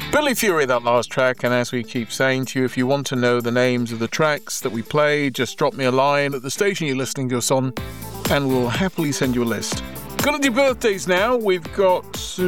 Billy Fury, that last track, and as we keep saying to you, if you want to know the names of the tracks that we play, just drop me a line at the station you're listening to us on, and we'll happily send you a list. Gonna do birthdays now. We've got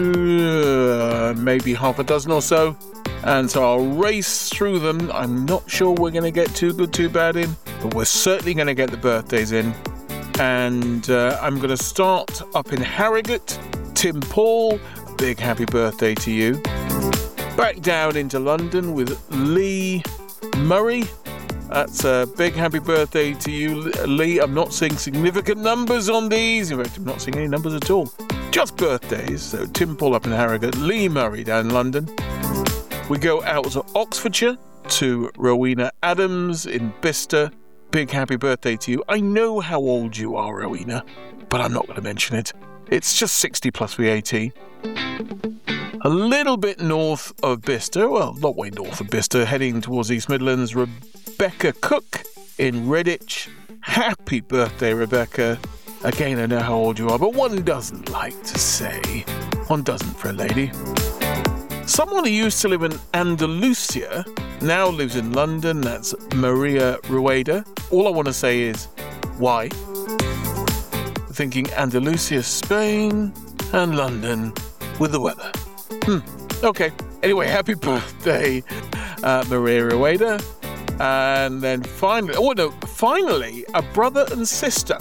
maybe half a dozen or so, and so I'll race through them. I'm not sure we're going to get too good, too bad in, but we're certainly going to get the birthdays in. And I'm going to start up in Harrogate. Tim Paul, a big happy birthday to you. Back down into London with Lee Murray. That's a big happy birthday to you, Lee. I'm not seeing significant numbers on these. In fact, I'm not seeing any numbers at all. Just birthdays. So Tim Paul up in Harrogate, Lee Murray down in London. We go out to Oxfordshire to Rowena Adams in Bicester. Big happy birthday to you. I know how old you are, Rowena, but I'm not going to mention it. It's just 60 plus VAT. A little bit north of Bicester, well, not way north of Bicester, heading towards East Midlands, Rebecca Cook in Redditch. Happy birthday, Rebecca. Again, I know how old you are, but one doesn't like to say. One doesn't for a lady. Someone who used to live in Andalusia now lives in London. That's Maria Rueda. All I want to say is, why? Thinking Andalusia, Spain, and London with the weather. Okay. Anyway, happy birthday, Maria Rueda. And then finally, a brother and sister.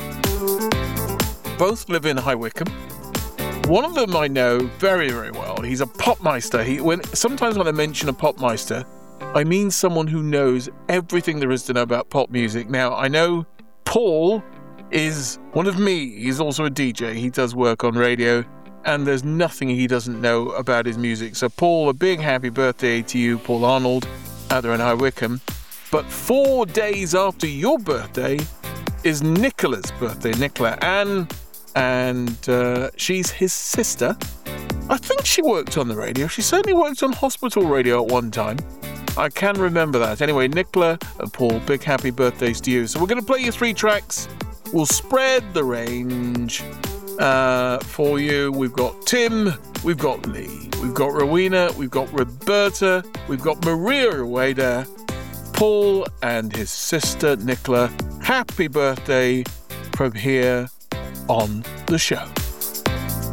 Both live in High Wycombe. One of them I know very, very well. He's a popmeister. Sometimes when I mention a popmeister, I mean someone who knows everything there is to know about pop music. Now, I know Paul is one of me. He's also a DJ. He does work on radio, and there's nothing he doesn't know about his music. So, Paul, a big happy birthday to you, Paul Arnold, out there in High Wycombe. But 4 days after your birthday is Nicola's birthday, Nicola Ann. And she's his sister. I think she worked on the radio. She certainly worked on hospital radio at one time. I can remember that. Anyway, Nicola and Paul, big happy birthdays to you. So we're going to play you 3 tracks. We'll spread the range for you. We've got Tim, we've got Lee, we've got Rowena, we've got Roberta, we've got Maria Rueda, Paul and his sister Nicola. Happy birthday from here on the show.